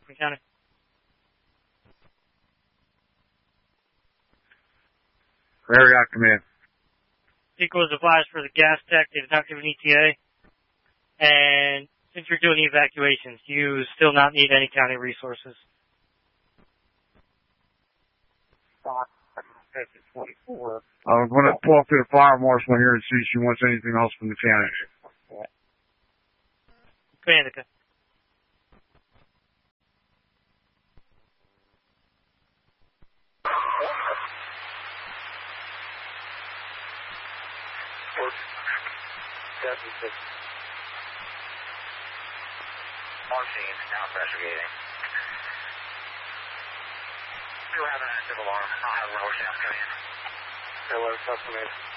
from the county. Area command. Vehicle is advised for the gas tech. They did not give an ETA. And since you're doing the evacuations, you still not need any county resources. 24. I'm going to talk to the fire marshal here and see if she wants anything else from the county. Go ahead, Indica. Marcine, now investigating. We will have an active alarm. I'll have lower staff come in. Hello, customer.